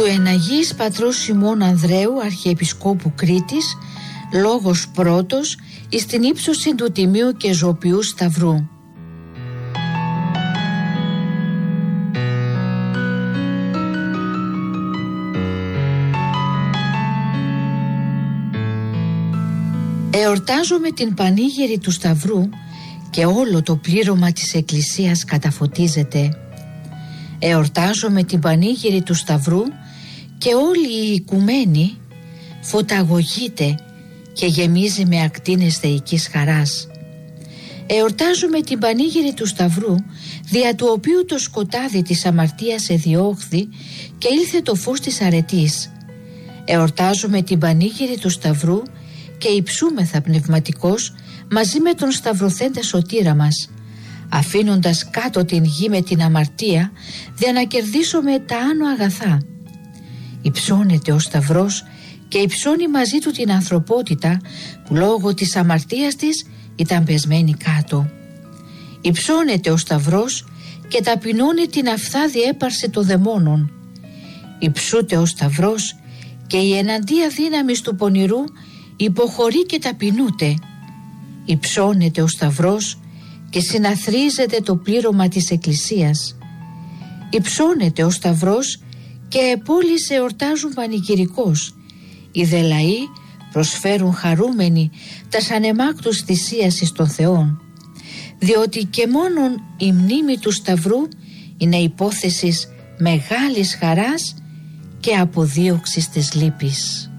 του Εναγής Πατρός Σιμών Ανδρέου, Αρχιεπισκόπου Κρήτης, λόγος πρώτος εις την ύψωση του Τιμίου και Ζωπιού Σταυρού. Εορτάζομαι την πανήγυρη του Σταυρού και όλο το πλήρωμα της Εκκλησίας καταφωτίζεται. Εορτάζομαι την πανήγυρη του Σταυρού και όλη η οικουμένη φωταγωγείται και γεμίζει με ακτίνες θεϊκής χαράς. Εορτάζουμε την πανήγυρη του Σταυρού, δια του οποίου το σκοτάδι της αμαρτίας εδιώχθη και ήλθε το φως της αρετής. Εορτάζουμε την πανήγυρη του Σταυρού και υψούμεθα πνευματικώς μαζί με τον σταυρωθέντα σωτήρα μας, αφήνοντας κάτω την γη με την αμαρτία, για να κερδίσουμε τα άνω αγαθά. Υψώνεται ο Σταυρός και υψώνει μαζί του την ανθρωπότητα που λόγω της αμαρτίας της ήταν πεσμένη κάτω. Υψώνεται ο Σταυρός και ταπεινώνει την αφθάδη έπαρση των δαιμόνων. Υψούται ο Σταυρός και η εναντία δύναμης του πονηρού υποχωρεί και ταπεινούται. Υψώνεται ο Σταυρός και συναθρίζεται το πλήρωμα της Εκκλησίας. Υψώνεται ο Σταυρός και πόλεις εορτάζουν πανηγυρικώς. Οι δε λαοί προσφέρουν χαρούμενοι τας ανεμάκτους θυσίας εις των Θεών, διότι και μόνον η μνήμη του Σταυρού είναι υπόθεσης μεγάλης χαράς και αποδίωξης της λύπης.